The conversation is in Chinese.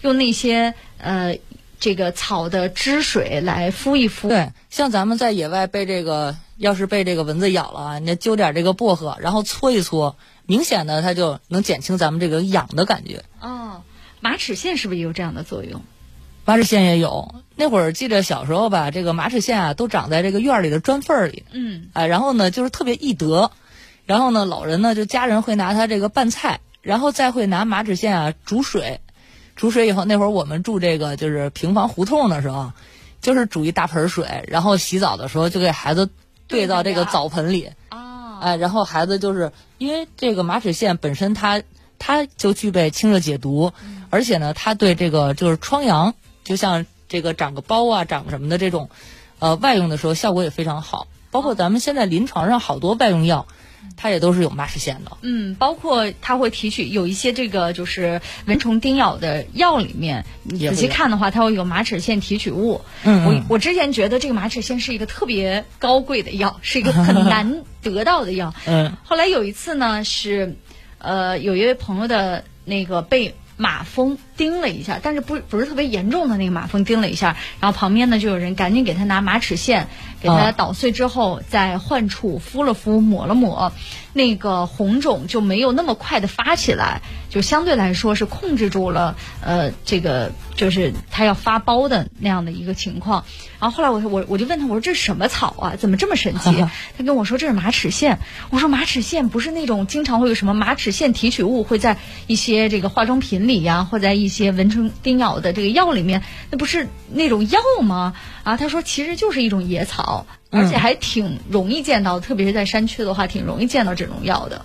用那些这个草的汁水来敷一敷。 对，像咱们在野外要是被这个蚊子咬了啊，你揪点这个薄荷，然后搓一搓，明显的它就能减轻咱们这个痒的感觉。 哦，马齿苋是不是也有这样的作用？ 马齿苋也有，那会儿记得小时候吧，这个马齿苋啊都长在这个院里的砖缝里，然后呢就是特别易得，然后呢老人呢就家人会拿它这个拌菜，然后再会拿马齿苋啊煮水以后，那会儿我们住这个就是平房胡同的时候，就是煮一大盆水，然后洗澡的时候就给孩子兑到这个澡盆里，然后孩子就是因为这个马齿苋本身它就具备清热解毒，而且呢它对这个就是疮疡，就像这个长个包啊长什么的这种外用的时候效果也非常好，包括咱们现在临床上好多外用药它也都是有马齿苋的。 包括它会提取有一些这个就是蚊虫叮咬的药里面，你仔细看的话它会有马齿苋提取物。我之前觉得这个马齿苋是一个特别高贵的药，是一个很难得到的药。后来有一次呢是有一位朋友的那个被马蜂叮了一下，但是不是特别严重的那个马蜂叮了一下，然后旁边呢就有人赶紧给他拿马齿苋，给他捣碎之后在患处敷了敷抹了抹，那个红肿就没有那么快的发起来，就相对来说是控制住了这个就是他要发包的那样的一个情况。然后后来我就问他，我说这是什么草啊，怎么这么神奇？他跟我说这是马齿苋。我说马齿苋不是那种经常会有什么马齿苋提取物会在一些这个化妆品里呀，或在一些蚊虫叮咬的这个药里面，那不是那种药吗？他说其实就是一种野草，而且还挺容易见到，特别是在山区的话挺容易见到这种药的。